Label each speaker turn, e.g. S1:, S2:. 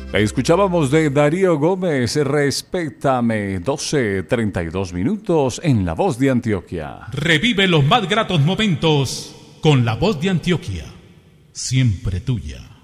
S1: Escuchábamos de Darío Gómez, Respétame, 12:32 minutos en La Voz de Antioquia.
S2: Revive los más gratos momentos con La Voz de Antioquia, siempre tuya.